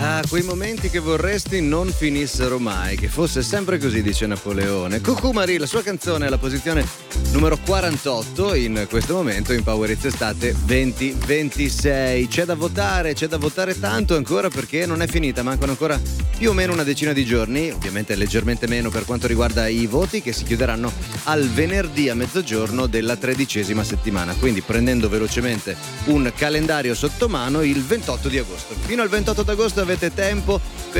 Ah, quei momenti che vorresti non finissero mai, che fosse sempre così, dice Napoleone. Cucù Marie, la sua canzone è alla posizione numero 48 in questo momento in Power Hits Estate 2026. C'è da votare tanto ancora perché non è finita, mancano ancora più o meno una decina di giorni, ovviamente leggermente meno per quanto riguarda i voti, che si chiuderanno al venerdì a mezzogiorno della 13ª settimana, quindi prendendo velocemente un calendario sotto mano il 28 di agosto. Fino al 28 d'agosto avete tempo